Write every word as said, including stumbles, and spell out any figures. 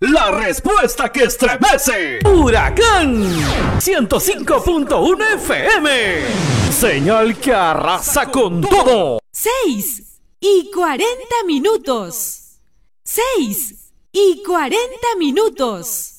La respuesta que estremece. Huracán ciento cinco punto uno F M. Señal que arrasa con todo. Seis y cuarenta minutos. Seis y cuarenta minutos.